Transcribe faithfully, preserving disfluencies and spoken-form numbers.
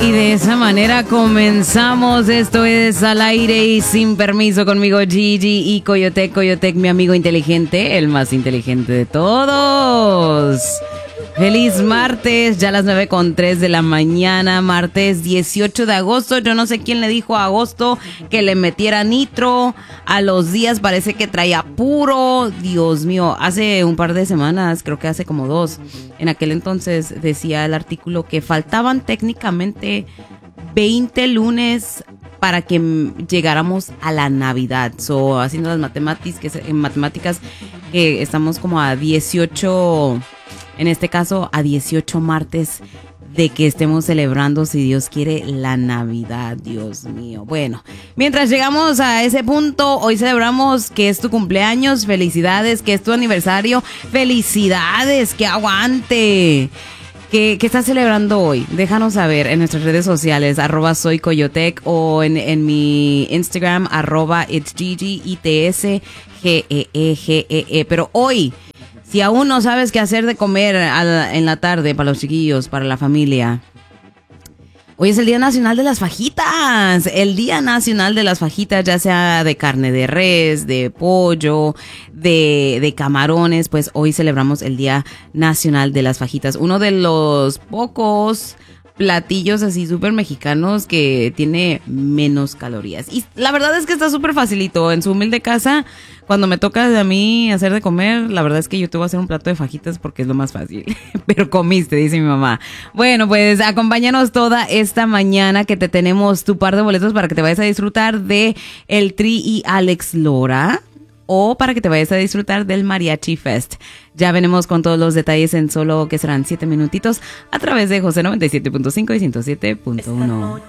Y de esa manera comenzamos. Esto es Al Aire y Sin Permiso conmigo, Gigi y Coyotec. Coyotec, mi amigo inteligente, el más inteligente de todos. Feliz martes, ya a las nueve con tres de la mañana, martes dieciocho de agosto. Yo no sé quién le dijo a agosto que le metiera nitro a los días, parece que traía puro. Dios mío, hace un par de semanas, creo que hace como dos, en aquel entonces decía el artículo que faltaban técnicamente veinte lunes para que llegáramos a la Navidad. So, haciendo las matemáticas, en matemáticas que estamos como a dieciocho... En este caso, a dieciocho martes de que estemos celebrando, si Dios quiere, la Navidad. Dios mío. Bueno, mientras llegamos a ese punto, hoy celebramos que es tu cumpleaños. Felicidades, que es tu aniversario. Felicidades, que aguante. ¿Qué, ¿Qué estás celebrando hoy? Déjanos saber en nuestras redes sociales, arroba soy Coyotec, o en, en mi Instagram, arroba it's Gigi, I T S, G E E G E E. Pero hoy, si aún no sabes qué hacer de comer a la, en la tarde para los chiquillos, para la familia, hoy es el Día Nacional de las Fajitas. El Día Nacional de las Fajitas, ya sea de carne de res, de pollo, de, de camarones, pues hoy celebramos el Día Nacional de las Fajitas. Uno de los pocos platillos así súper mexicanos que tiene menos calorías. Y la verdad es que está súper facilito. En su humilde casa, cuando me toca a mí hacer de comer, la verdad es que yo te voy a hacer un plato de fajitas porque es lo más fácil. Pero comiste, dice mi mamá. Bueno, pues acompáñanos toda esta mañana que te tenemos tu par de boletos para que te vayas a disfrutar de el Tri y Alex Lora, o para que te vayas a disfrutar del Mariachi Fest. Ya venimos con todos los detalles en solo que serán siete minutitos a través de José noventa y siete punto cinco y ciento siete punto uno.